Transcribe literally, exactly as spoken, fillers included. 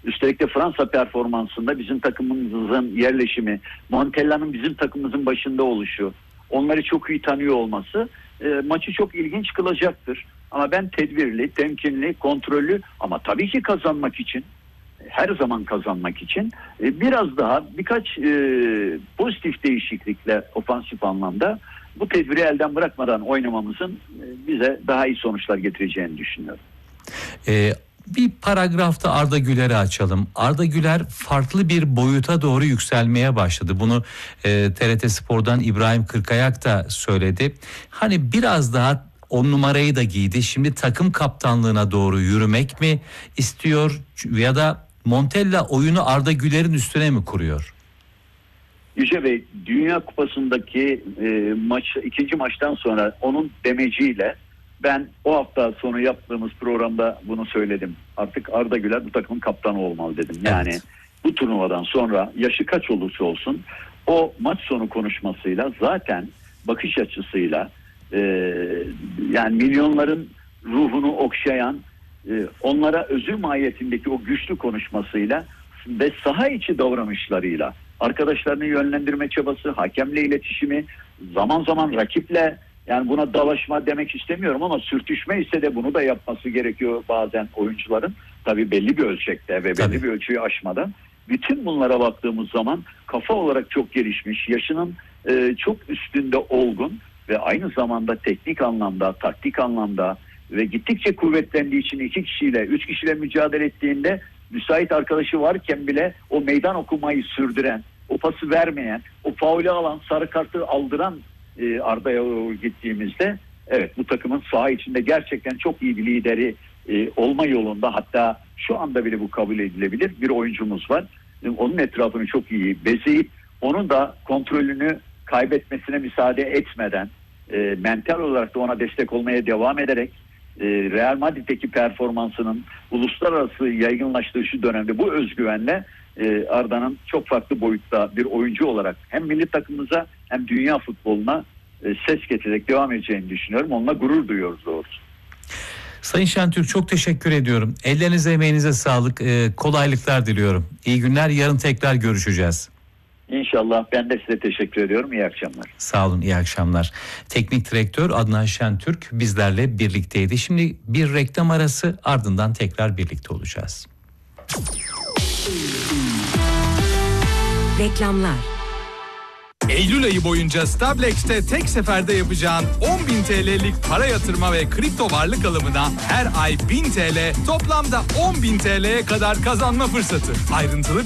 Üstelik de Fransa performansında bizim takımımızın yerleşimi, Montella'nın bizim takımımızın başında oluşu, onları çok iyi tanıyor olması e, maçı çok ilginç kılacaktır. Ama ben tedbirli, temkinli, kontrollü ama tabii ki kazanmak için, her zaman kazanmak için e, biraz daha birkaç e, pozitif değişiklikle ofansif anlamda bu tedbiri elden bırakmadan oynamamızın e, bize daha iyi sonuçlar getireceğini düşünüyorum. Ee, bir paragrafta Arda Güler'i açalım. Arda Güler farklı bir boyuta doğru yükselmeye başladı. Bunu e, T R T Spor'dan İbrahim Kırkayak da söyledi. Hani biraz daha on numarayı da giydi. Şimdi takım kaptanlığına doğru yürümek mi istiyor ya da Montella oyunu Arda Güler'in üstüne mi kuruyor? Yüce Bey, Dünya Kupası'ndaki e, maç, ikinci maçtan sonra onun demeciyle ben o hafta sonu yaptığımız programda bunu söyledim. Artık Arda Güler bu takımın kaptanı olmalı dedim. Yani evet, bu turnuvadan sonra yaşı kaç olursa olsun o maç sonu konuşmasıyla zaten bakış açısıyla e, yani milyonların ruhunu okşayan, e, onlara özür mahiyetindeki o güçlü konuşmasıyla ve saha içi davranışlarıyla arkadaşlarını yönlendirme çabası, hakemle iletişimi, zaman zaman rakiple, yani buna dalaşma demek istemiyorum ama sürtüşme ise de bunu da yapması gerekiyor bazen oyuncuların. Tabii belli bir ölçekte ve belli Tabii. bir ölçüyü aşmadan. Bütün bunlara baktığımız zaman kafa olarak çok gelişmiş, yaşının e, çok üstünde olgun ve aynı zamanda teknik anlamda, taktik anlamda ve gittikçe kuvvetlendiği için iki kişiyle, üç kişiyle mücadele ettiğinde müsait arkadaşı varken bile o meydan okumayı sürdüren, o pası vermeyen, o faulü alan, sarı kartı aldıran e, Arda'ya gittiğimizde evet bu takımın saha içinde gerçekten çok iyi bir lideri e, olma yolunda, hatta şu anda bile bu kabul edilebilir bir oyuncumuz var. E, onun etrafını çok iyi bezeyip onun da kontrolünü kaybetmesine müsaade etmeden e, mental olarak da ona destek olmaya devam ederek e, Real Madrid'deki performansının uluslararası yaygınlaştığı şu dönemde bu özgüvenle e, Arda'nın çok farklı boyutta bir oyuncu olarak hem milli takımımıza hem dünya futboluna e, ses getirerek devam edeceğini düşünüyorum. Onunla gurur duyuyoruz doğrusu. Sayın Şentürk, çok teşekkür ediyorum. Ellerinize emeğinize sağlık. E, kolaylıklar diliyorum. İyi günler. Yarın tekrar görüşeceğiz. İnşallah. Ben de size teşekkür ediyorum. İyi akşamlar. Sağ olun. İyi akşamlar. Teknik direktör Adnan Şentürk bizlerle birlikteydi. Şimdi bir reklam arası, ardından tekrar birlikte olacağız. Reklamlar. Eylül ayı boyunca Stablex'te tek seferde yapacağın on bin T L'lik para yatırma ve kripto varlık alımına her ay bin T L, toplamda on bin T L'ye kadar kazanma fırsatı. Ayrıntılı